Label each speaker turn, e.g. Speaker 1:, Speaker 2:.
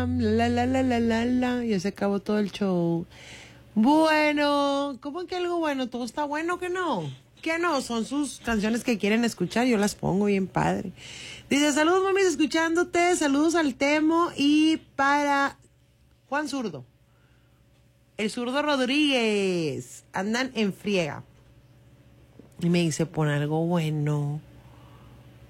Speaker 1: Ya se acabó todo el show. Bueno, ¿cómo que algo bueno? ¿Todo está bueno que no? ¿Qué no? Son sus canciones que quieren escuchar, yo las pongo bien padre. Dice, saludos mamis escuchándote, saludos al Temo y para Juan Zurdo. El Zurdo Rodríguez. Andan en friega. Y me dice, pon algo bueno.